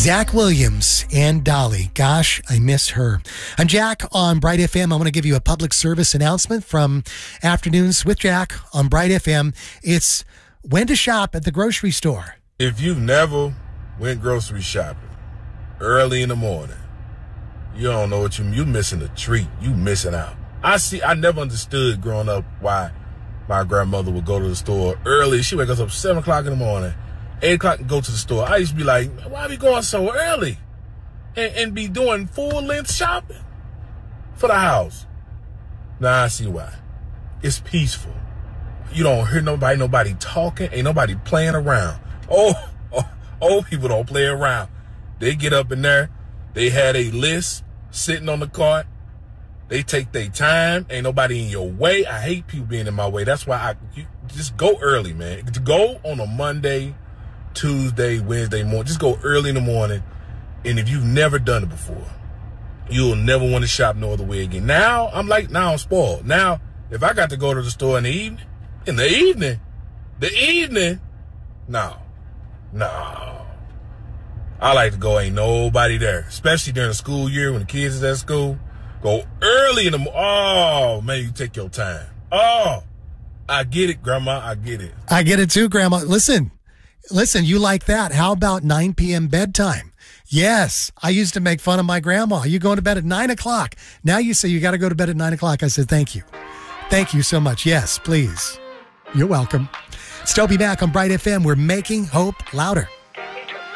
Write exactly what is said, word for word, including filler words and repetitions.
Zach Williams and Dolly. Gosh, I miss her. I'm Jack on Bright F M. I want to give you a public service announcement from Afternoons with Jack on Bright F M. It's when to shop at the grocery store. If you've never went grocery shopping early in the morning, you don't know what you you missing a treat. You missing out. I see. I never understood growing up why my grandmother would go to the store early. She would wake us up seven o'clock in the morning, eight o'clock and go to the store. I used to be like, why are we going so early? And, and be doing full-length shopping for the house. Now I see why. It's peaceful. You don't hear nobody, nobody talking, ain't nobody playing around. Oh, oh, old people don't play around. They get up in there, they had a list sitting on the cart. They take their time. Ain't nobody in your way. I hate people being in my way. That's why I you, just go early, man. To go on a Monday, Tuesday, Wednesday morning. Just go early in the morning. And if you've never done it before, you'll never want to shop no other way again. Now, I'm like, now I'm spoiled. Now, if I got to go to the store in the evening, in the evening, the evening, no, no. I like to go, ain't nobody there. Especially during the school year when the kids is at school. Go early in the morning. Oh, man, you take your time. Oh, I get it, Grandma. I get it. I get it too, Grandma. Listen, listen, you like that. How about nine p.m. bedtime? Yes, I used to make fun of my grandma. You going to bed at nine o'clock. Now you say you got to go to bed at nine o'clock. I said, thank you. Thank you so much. Yes, please. You're welcome. It's Toby Mac on Bright F M. We're making hope louder.